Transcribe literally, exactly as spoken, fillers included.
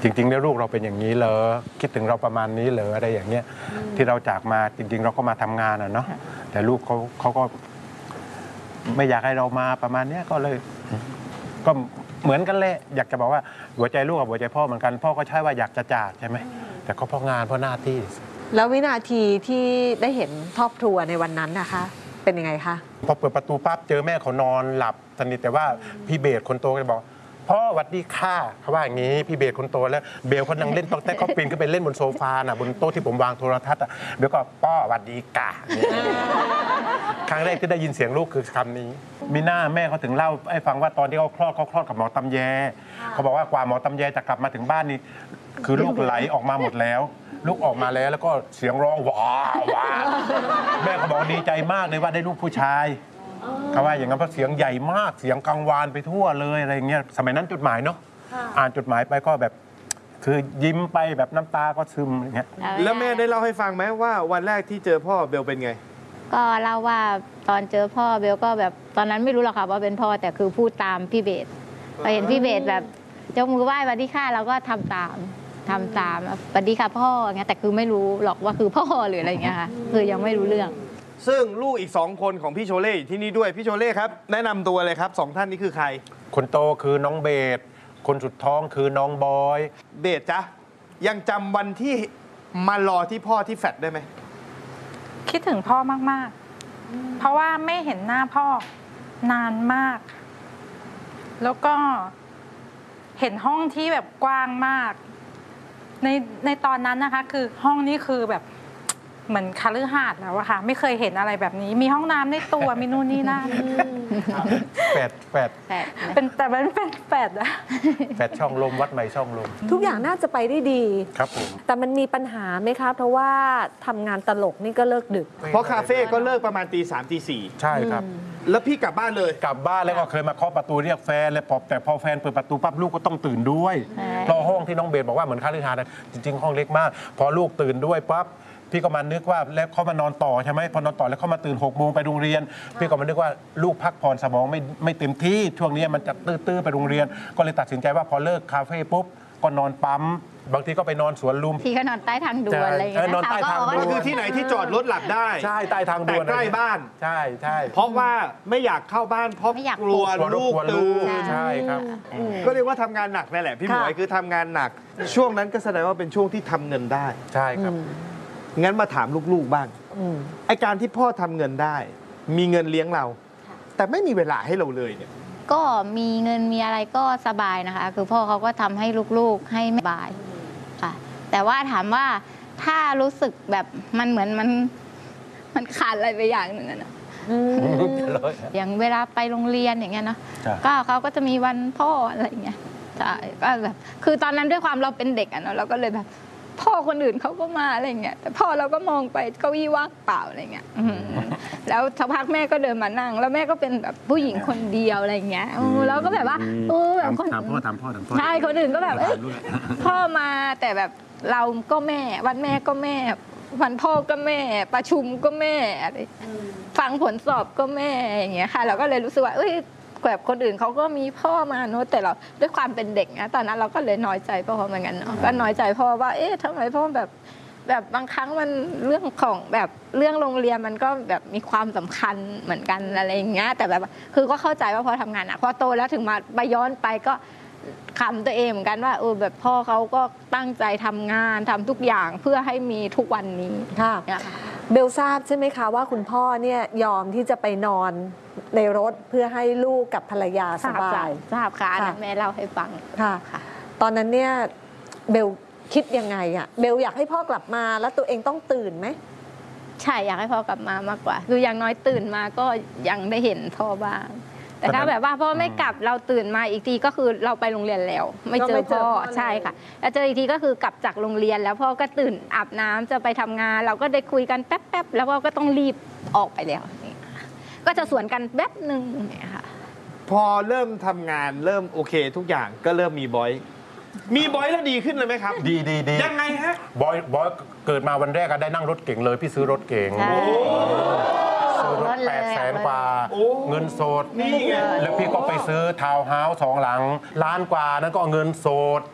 จริงๆแล้วลูกเราเป็นอย่างนี้เหรอคิดถึงเราประมาณนี้เหรออะไรอย่างเงี้ยที่เราจากมาจริงๆเราก็มาทำงานอ่ะเนาะแต่ลูกเขาเขาก็ไม่อยากให้เรามาประมาณนี้ก็เลยก็เหมือนกันเลยอยากจะบอกว่าหัวใจลูกกับหัวใจพ่อเหมือนกันพ่อก็ใช่ว่าอยากจะจากใช่ไหมแต่ก็เพราะงานเพราะหน้าที่แล้ววินาทีที่ได้เห็นครอบครัวในวันนั้นนะคะเป็นยังไงคะพอเปิดประตูปั๊บเจอแม่เขานอนหลับสนิทแต่ว่าพี่เบสคนโตก็บอกพ่อสวัสดีค่ะเขาว่าอย่างนี้พี่เบสคนโตแล้วเบลเขานั่งเล่นต๊อกแต๊กเขาปีนขึ้นไปเล่นบนโซฟาน่ะบนโต๊ะที่ผมวางโทรทัศน์อ่ะเบลก็พ่อสวัสดีกะครั้งแรกที่ได้ยินเสียงลูกคือคำนี้มีหน้าแม่เขาถึงเล่าให้ฟังว่าตอนที่เขาคลอดเขาคลอดกับหมอตำแยเขาบอกว่ากว่าหมอตำแยจะกลับมาถึงบ้านนี่คือลูกไหลออกมาหมดแล้วลูกออกมาแล้วแล้วก็เสียงร้องว้าวว้าแม่เขาบอกดีใจมากเลยว่าได้ลูกผู้ชายเขาว่าอย่างนั้นเพราะเสียงใหญ่มากเสียงกังวานไปทั่วเลยอะไรเงี้ยสมัยนั้นจดหมายเนาะอ่านจดหมายไปก็แบบคือยิ้มไปแบบน้ำตาก็ซึมอย่างเงี้ยแล้วแม่ได้เล่าให้ฟังไหมว่าวันแรกที่เจอพ่อเบลเป็นไงก็เล่าว่าตอนเจอพ่อเบลก็แบบตอนนั้นไม่รู้หรอกค่ะว่าเป็นพ่อแต่คือพูดตามพี่เบสพอเห็นพี่เบสแบบยกมือไหว้สวัสดีค่ะเราก็ทำตามทำตามสวัสดีค่ะพ่ออย่างเงี้ยแต่คือไม่รู้หรอกว่าคือพ่อหรืออะไรอย่างเงี้ยค่ะคือยังไม่รู้เรื่องซึ่งลูกอีกสองคนของพี่โชเล่อยู่ที่นี่ด้วยพี่โชเล่ครับแนะนำตัวเลยครับสองท่านนี้คือใครคนโตคือน้องเบสคนสุดท้องคือน้องบอยเบสจ๊ะยังจำวันที่มารอที่พ่อที่แฟลตได้ไหมคิดถึงพ่อมากๆเพราะว่าไม่เห็นหน้าพ่อนานมากแล้วก็เห็นห้องที่แบบกว้างมากในในตอนนั้นนะคะคือห้องนี้คือแบบเหมือนคฤหาสน์แล้วอะค่ะไม่เคยเห็นอะไรแบบนี้มีห้องน้ำในตัวมีนู่นนี่นั่นแปดแปดเป็นแต่มันเป็นแปดอะแปดช่องลมวัดใหม่ช่องลมทุกอย่างน่าจะไปได้ดีครับผมแต่มันมีปัญหาไหมคะเพราะว่าทำงานตลกนี่ก็เลิกดึกเพราะคาเฟ่ก็เลิกประมาณตีสามตีสี่ใช่ครับแล้วพี่กลับบ้านเลยกลับบ้านแล้วก็เคยมาเคาะประตูเรียกแฟนเลยพอแต่พอแฟนเปิดประตูปั๊บลูกก็ต้องตื่นด้วยเพราะห้องที่น้องเบสบอกว่าเหมือนคฤหาสน์จริงๆห้องเล็กมากพอลูกตื่นด้วยปั๊บพี่ก็มานึกว่าแล้วเขามานอนต่อใช่ไหมพอนอนต่อแล้วเขามาตื่นหกโมงไปโรงเรียนพี่ก็มานึกว่าลูกพักผ่อนสมองไม่ไม่เต็มที่ช่วงนี้มันจะตื้อๆไปโรงเรียนก็เลยตัดสินใจว่าพอเลิกคาเฟ่ปุ๊บก็นอนปั๊มบางทีก็ไปนอนสวนลุมพี่ก็นอนใต้ทางด่วนอะไรอย่างเงี้ยนอนใต้ทางด่วนก็คือที่ไหนที่จอดรถหลับได้ใช่ใต้ทางด่วนแต่ใกล้บ้านใช่ใช่เพราะว่าไม่อยากเข้าบ้านเพราะกลัวลูกตื่นใช่ครับก็เรียกว่าทำงานหนักนั่นแหละพี่หมวยคือทำงานหนักช่วงนั้นก็แสดงว่าเป็นช่วงที่ทำเงินได้ใช่ครับงั้นมาถามลูกๆบ้างไอการที่พ่อทำเงินได้มีเงินเลี้ยงเราแต่ไม่มีเวลาให้เราเลยเนี่ยก็มีเงินมีอะไรก็สบายนะคะคือพ่อเขาก็ทำให้ลูกๆให้สบายค่ะแต่ว่าถามว่าถ้ารู้สึกแบบมันเหมือนมันมันขาดอะไรไปอย่างหนึ่งนะอย่างเวลาไปโรงเรียนอย่างเงี้ยเนาะก็เขาก็จะมีวันพ่ออะไรอย่างเงี้ยใช่ก็แบบคือตอนนั้นด้วยความเราเป็นเด็กอะเนาะเราก็เลยแบบพ่อคนอื่นเขาก็มาอะไรเงี้ยแต่พ่อเราก็มองไปเก้าอี้ว่างเปล่าอะไรเงี้ยแล้วสักพักแม่ก็เดินมานั่งแล้วแม่ก็เป็นแบบผู้หญิงคนเดียวอะไรเงี้ยแล้วก็แบบว่าเออแบบคนถามพ่อถามพ่อถามพ่อใช่คนอื่นก็แบบพ่อมาแต่แบบเราก็แม่วันแม่ก็แม่วันพ่อก็แม่ประชุมก็แม่อะไรฟังผลสอบก็แม่อย่างเงี้ยค่ะเราก็เลยรู้สึกว่าเอ้ยแบบคนอื่นเขาก็มีพ่อมาเนอะแต่เราด้วยความเป็นเด็กนะตอนนั้นเราก็เลยน้อยใจพ่อเหมือนกันเนาะก็น้อยใจพ่อว่าเอ๊ะทำไมพ่อแบบแบบบางครั้งมันเรื่องของแบบเรื่องโรงเรียนมันก็แบบมีความสำคัญเหมือนกันอะไรอย่างเงี้ยแต่แบบคือก็เข้าใจว่าพอทำงานอ่ะพอโตแล้วถึงมาไปย้อนไปก็คำตัวเองเหมือนกันว่าเออแบบพ่อเขาก็ตั้งใจทำงานทำทุกอย่างเพื่อให้มีทุกวันนี้ค่ะเบลทราบใช่ไหมคะว่าคุณพ่อเนี่ยยอมที่จะไปนอนในรถเพื่อให้ลูกกับภรรยาสบายทราบค่ะแม่เล่าให้ฟังค่ะตอนนั้นเนี่ยเบลคิดยังไงอะเบลอยากให้พ่อกลับมาแล้วตัวเองต้องตื่นไหมใช่อยากให้พ่อกลับมามากกว่าคืออย่างน้อยตื่นมาก็ยังได้เห็นพ่อบ้างแต่ถ้าแบบว่าพ่อไม่กลับเราตื่นมาอีกทีก็คือเราไปโรงเรียนแล้วไม่เจอพ่อใช่ค่ะแล้วเจออีกทีก็คือกลับจากโรงเรียนแล้วพ่อก็ตื่นอาบน้ำจะไปทำงานเราก็ได้คุยกันแป๊บๆแล้วพ่อก็ต้องรีบออกไปแล้วก็จะสวนกันแป๊บหนึ่งเนี่ยค่ะพอเริ่มทำงานเริ่มโอเคทุกอย่างก็เริ่มมีบอยมีบอยแล้วดีขึ้นเลยไหมครับดีดีดียังไงฮะบอยบอยเกิดมาวันแรกก็ได้นั่งรถเก่งเลยพี่ซื้อรถเก่งซื้อรถแปดแสนกว่าเงินสดแล้วพี่ก็ไปซื้อทาวน์เฮาส์สองหลังล้านกว่านั้นก็เงินสด